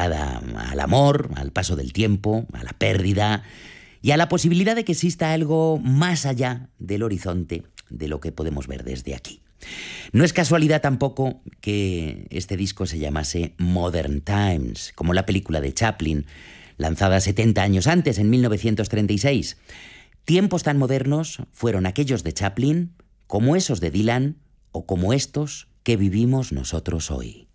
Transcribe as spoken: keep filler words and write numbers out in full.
dedicada al amor, al paso del tiempo, a la pérdida y a la posibilidad de que exista algo más allá del horizonte de lo que podemos ver desde aquí. No es casualidad tampoco que este disco se llamase Modern Times, como la película de Chaplin, lanzada setenta años antes, en mil novecientos treinta y seis. Tiempos tan modernos fueron aquellos de Chaplin, como esos de Dylan o como estos que vivimos nosotros hoy.